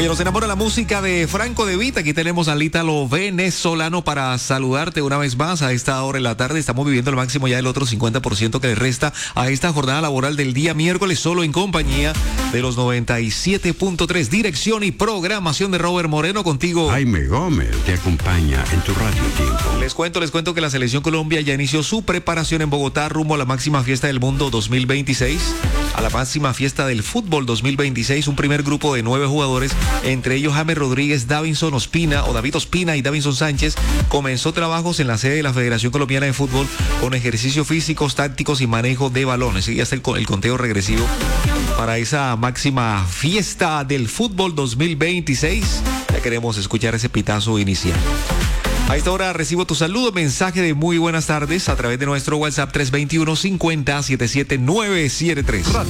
Oye, nos enamora la música de Franco De Vita. Aquí tenemos al ítalo venezolano para saludarte una vez más a esta hora de la tarde. Estamos viviendo al máximo ya el otro 50% que le resta a esta jornada laboral del día miércoles, solo en compañía de los 97.3. Dirección y programación de Robert Moreno, contigo Jaime Gómez te acompaña en tu Radio Tiempo. Les cuento que la Selección Colombia ya inició su preparación en Bogotá rumbo a la máxima fiesta del mundo 2026, a la máxima fiesta del fútbol 2026. Un primer grupo de 9 jugadores, entre ellos James Rodríguez, David Ospina y Davinson Sánchez, comenzó trabajos en la sede de la Federación Colombiana de Fútbol con ejercicios físicos, tácticos y manejo de balones. Y ya está el conteo regresivo para esa máxima fiesta del fútbol 2026. Ya queremos escuchar ese pitazo inicial. A esta hora recibo tu saludo, mensaje de muy buenas tardes a través de nuestro WhatsApp 321-50-77973.